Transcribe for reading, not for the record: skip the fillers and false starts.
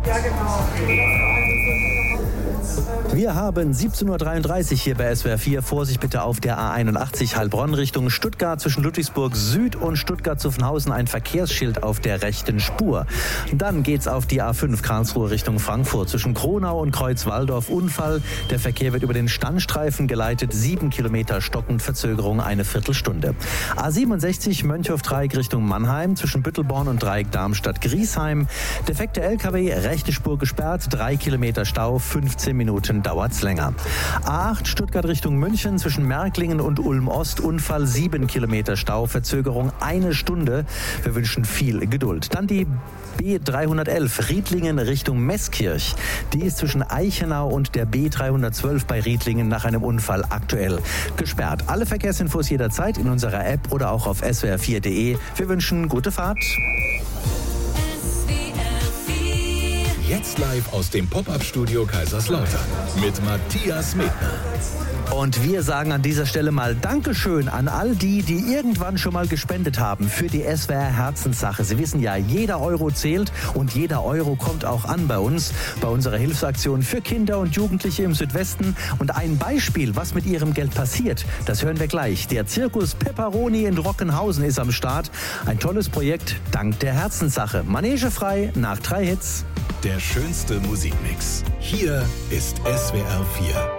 Wir haben 17.33 Uhr hier bei SWR 4. Vorsicht bitte auf der A81 Heilbronn Richtung Stuttgart zwischen Ludwigsburg Süd und Stuttgart-Zuffenhausen ein Verkehrsschild auf der rechten Spur. Dann geht's auf die A5 Karlsruhe Richtung Frankfurt zwischen Kronau und Kreuzwaldorf. Unfall. Der Verkehr wird über den Standstreifen geleitet. 7 Kilometer stockend, Verzögerung eine Viertelstunde. A67 Mönchhof-Dreieck Richtung Mannheim zwischen Büttelborn und Dreieck Darmstadt-Griesheim. Defekte LKW, rechte Spur gesperrt, 3 Kilometer Stau, 15 Minuten dauert's länger. A8 Stuttgart Richtung München zwischen Märklingen und Ulm-Ost. Unfall, 7 Kilometer Stau, Verzögerung eine Stunde. Wir wünschen viel Geduld. Dann die B311 Riedlingen Richtung Meßkirch. Die ist zwischen Eichenau und der B312 bei Riedlingen nach einem Unfall aktuell gesperrt. Alle Verkehrsinfos jederzeit in unserer App oder auch auf swr4.de. Wir wünschen gute Fahrt. Jetzt live aus dem Pop-Up-Studio Kaiserslautern mit Matthias Medner. Und wir sagen an dieser Stelle mal Dankeschön an all die, die irgendwann schon mal gespendet haben für die SWR Herzenssache. Sie wissen ja, jeder Euro zählt und jeder Euro kommt auch an bei uns, bei unserer Hilfsaktion für Kinder und Jugendliche im Südwesten. Und ein Beispiel, was mit ihrem Geld passiert, das hören wir gleich. Der Zirkus Pepperoni in Rockenhausen ist am Start. Ein tolles Projekt dank der Herzenssache. Manege frei nach 3 Hits. Der schönste Musikmix. Hier ist SWR 4.